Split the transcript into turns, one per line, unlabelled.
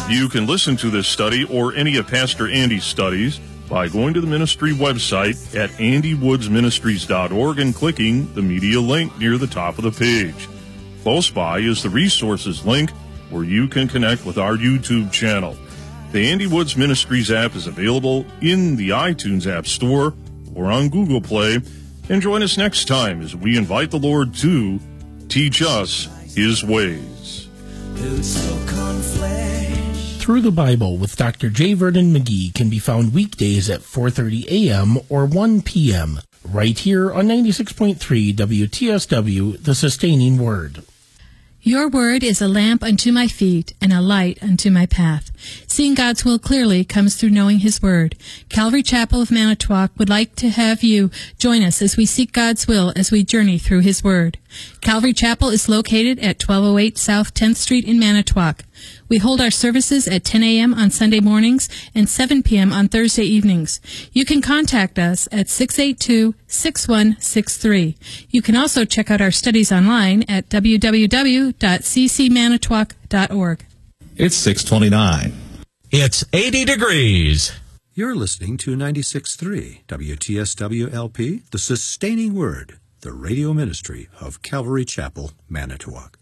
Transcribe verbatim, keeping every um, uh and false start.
You can listen to this study or any of Pastor Andy's studies by going to the ministry website at andy woods ministries dot org and clicking the media link near the top of the page. Close by is the resources link where you can connect with our YouTube channel. The Andy Woods Ministries app is available in the iTunes App Store or on Google Play. And join us next time as we invite the Lord to teach us His ways.
Through the Bible with Doctor J. Vernon McGee can be found weekdays at four thirty a.m. or one p.m. right here on ninety-six point three W T S W, The Sustaining Word.
Your word is a lamp unto my feet and a light unto my path. Seeing God's will clearly comes through knowing His word. Calvary Chapel of Manitowoc would like to have you join us as we seek God's will as we journey through His word. Calvary Chapel is located at twelve oh eight South tenth Street in Manitowoc. We hold our services at ten a.m. on Sunday mornings and seven p.m. on Thursday evenings. You can contact us at six eight two, six one six three. You can also check out our studies online at w w w dot c c manitowoc dot org.
It's six twenty-nine.
It's eighty degrees.
You're listening to ninety-six point three W T S W L P, The Sustaining Word, the radio ministry of Calvary Chapel, Manitowoc.